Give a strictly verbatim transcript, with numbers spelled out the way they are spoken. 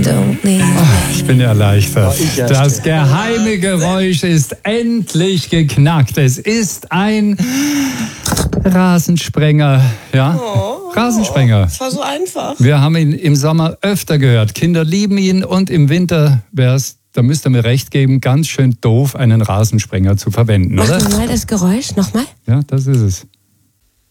don't leave me. Ich bin erleichtert. Oh, ich Das geheime Geräusch ist endlich geknackt. Es ist ein Rasensprenger. Ja? Oh, Rasensprenger. Das war so einfach. Wir haben ihn im Sommer öfter gehört. Kinder lieben ihn und im Winter wär's, da müsst ihr mir recht geben, ganz schön doof, einen Rasensprenger zu verwenden, Mach oder? mal das Geräusch, nochmal. Ja, das ist es.